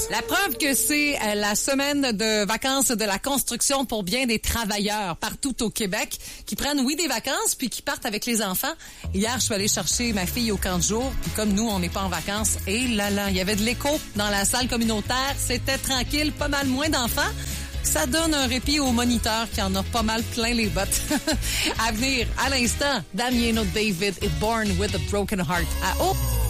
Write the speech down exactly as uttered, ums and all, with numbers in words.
La preuve que c'est euh, la semaine de vacances de la construction pour bien des travailleurs partout au Québec qui prennent, oui, des vacances puis qui partent avec les enfants. Hier, je suis allée chercher ma fille au camp de jour puis comme nous, on n'est pas en vacances, et là là, il y avait de l'écho dans la salle communautaire. C'était tranquille, pas mal moins d'enfants. Ça donne un répit au moniteur qui en a pas mal plein les bottes. À venir, à l'instant, Damiano David et Born with a Broken Heart. À oh!